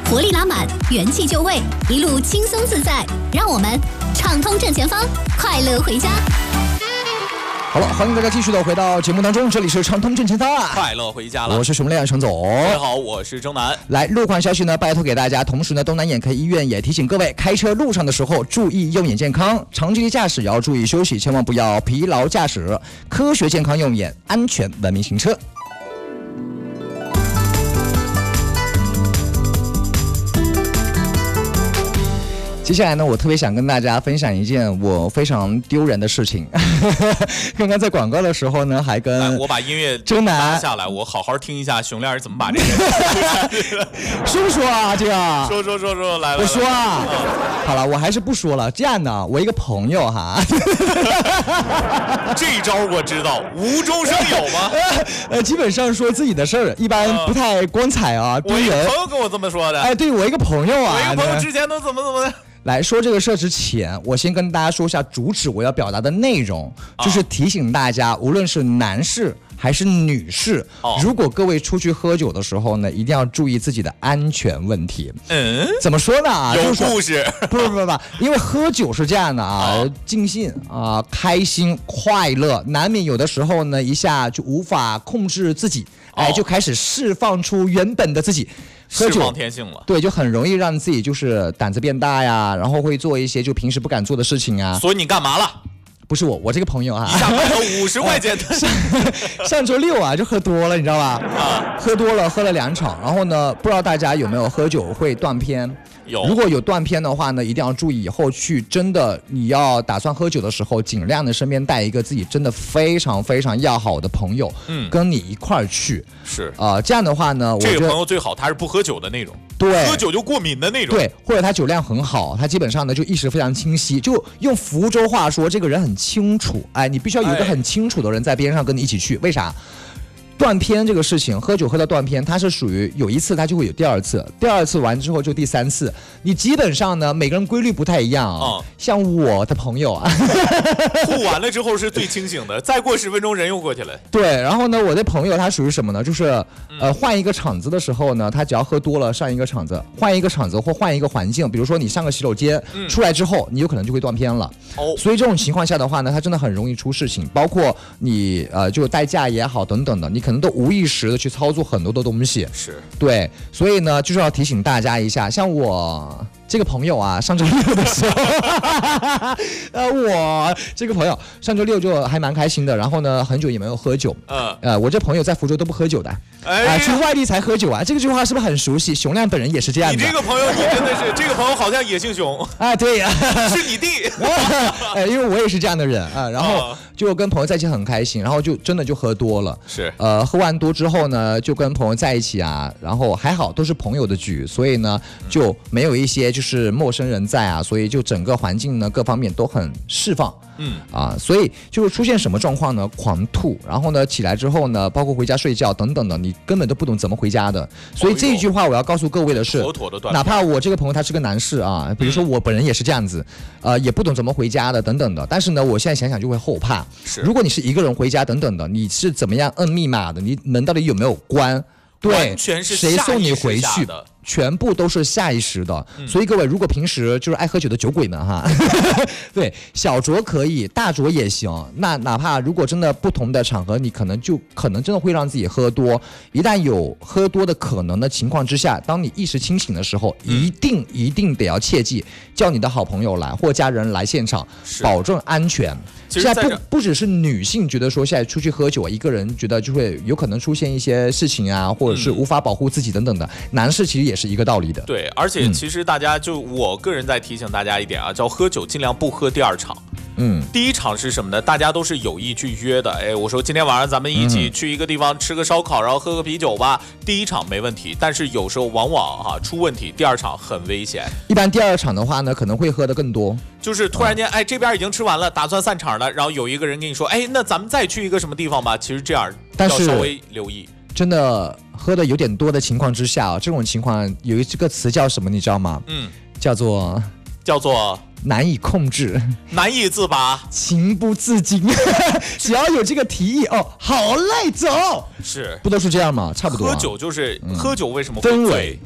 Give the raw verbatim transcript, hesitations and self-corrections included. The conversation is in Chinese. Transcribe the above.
活力拉满，元气就位，一路轻松自在。让我们畅通正前方，快乐回家。 好了，欢迎大家继续的回到节目当中，这里是畅通正前方， 快乐回家了。 我是熊亮程总。 大家好，我是征南。 来，路况消息呢，拜托给大家。同时呢，东南眼科医院也提醒各位，开车路上的时候注意用眼健康，长距离驾驶也要注意休息，千万不要疲劳驾驶，科学健康用眼，安全文明行车。接下来呢，我特别想跟大家分享一件我非常丢人的事情。刚刚在广告的时候呢，还跟我把音乐征南下来，我好好听一下熊亮是怎么把这个说不说啊？这个说说说说来了， 我说啊，好了，我还是不说了。这样的，我一个朋友哈， 这一招我知道，无中生有吗？ 呃，基本上说自己的事儿，一般不太光彩啊， 我一个朋友跟我这么说的。 哎，对我一个朋友啊， 我一个朋友之前都怎么怎么的。 来说这个事之前，我先跟大家说一下主旨，我要表达的内容，就是提醒大家，无论是男士还是女士，哦、如果各位出去喝酒的时候呢，一定要注意自己的安全问题。 嗯， 怎么说呢？啊， 有故事。 不不不不，因为喝酒是这样的啊，哦、尽兴啊、呃，开心快乐，难免有的时候呢，一下就无法控制自己，哦、哎，就开始释放出原本的自己。 释放天性了， 对，就很容易让自己就是胆子变大呀，然后会做一些就平时不敢做的事情啊。 所以你干嘛了？ 不是我，我这个朋友啊， 一下买了五十块钱的。 上上周六啊，就喝多了，你知道吧？啊，喝多了，喝了两场，然后呢，不知道大家有没有喝酒会断片？ 有， 如果有断片的话呢，一定要注意，以后去真的你要打算喝酒的时候，尽量的身边带一个自己真的非常非常要好的朋友，嗯，跟你一块儿去。 是啊、呃，这样的话呢， 这个朋友最好他是不喝酒的那种， 对， 喝酒就过敏的那种， 对，或者他酒量很好，他基本上呢就意识非常清晰，就用福州话说，这个人很清楚，哎，你必须要有一个很清楚的人在边上跟你一起去，为啥？断片这个事情，喝酒喝到断片，它是属于有一次它就会有第二次，第二次完之后就第三次。你基本上呢，每个人规律不太一样啊。嗯、像我的朋友啊， 吐完了之后是最清醒的，再过十分钟人又过去了。 对，然后呢，我的朋友他属于什么呢？就是呃换一个场子的时候呢，他只要喝多了上一个场子，换一个场子或换一个环境，比如说你上个洗手间、嗯、出来之后，你有可能就会断片了。哦，所以这种情况下的话呢，它真的很容易出事情，包括你呃就代驾也好等等的，你可能都无意识的去操作很多的东西， 是对，所以呢，就是要提醒大家一下，像我这个朋友啊，上周六的时候，呃，我这个朋友上周六就还蛮开心的，然后呢，很久也没有喝酒，嗯，呃，我这朋友在福州都不喝酒的，哎呀，去外地才喝酒啊，这个句话是不是很熟悉？熊亮本人也是这样的。 你这个朋友，你真的是这个朋友好像也姓熊啊，对呀， 是你弟， 哎，因为我也是这样的人啊，然后就跟朋友在一起很开心，然后就真的就喝多了， 是， 呃，喝完多之后呢，就跟朋友在一起啊，然后还好都是朋友的局，所以呢就没有一些就是陌生人在啊，所以就整个环境呢各方面都很释放，嗯啊，所以就是出现什么状况呢？狂吐，然后呢起来之后呢，包括回家睡觉等等的，你根本都不懂怎么回家的。所以这一句话我要告诉各位的是， 妥妥的断片， 哪怕我这个朋友他是个男士啊，比如说我本人也是这样子，呃，也不懂怎么回家的等等的。但是呢，我现在想想就会后怕。 是， 如果你是一个人回家等等的，你是怎么样摁密码的？你门到底有没有关？对， 完全是谁送你回去的？全部都是下意识的，嗯、所以各位如果平时就是爱喝酒的酒鬼们哈，对，小酌可以，大酌也行。那哪怕如果真的不同的场合，你可能就可能真的会让自己喝多。一旦有喝多的可能的情况之下，当你意识清醒的时候，嗯、一定一定得要切记，叫你的好朋友来或家人来现场，保证安全。现在不不只是女性觉得说现在出去喝酒，一个人觉得就会有可能出现一些事情啊，或者是无法保护自己等等的。嗯、男士其实也是一个道理的。 对，而且其实大家就、嗯、我个人在提醒大家一点啊，叫喝酒尽量不喝第二场。嗯，第一场是什么呢？大家都是有意去约的。哎，我说今天晚上咱们一起去一个地方吃个烧烤，然后喝个啤酒吧。第一场没问题，但是有时候往往哈、啊、出问题，第二场很危险。 一般第二场的话呢，可能会喝得更多。 就是突然间，哎，这边已经吃完了，打算散场了，然后有一个人跟你说，哎，那咱们再去一个什么地方吧。其实这样要稍微留意。 真的喝的有点多的情况之下、啊，这种情况有一个词叫什么，你知道吗？嗯，叫做叫做难以控制， 难以自拔， 情不自禁。只要有这个提议，哦，好嘞，走， 是不都是这样吗？差不多、啊。 喝酒就是、嗯、喝酒，为什么会氛围？